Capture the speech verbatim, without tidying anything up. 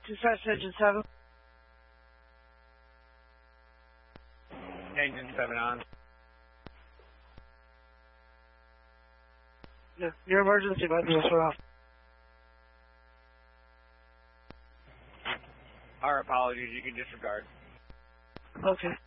Dispatch engine seven. Engine seven on. Yeah, your emergency buttons are off. Our apologies, you can disregard. Okay.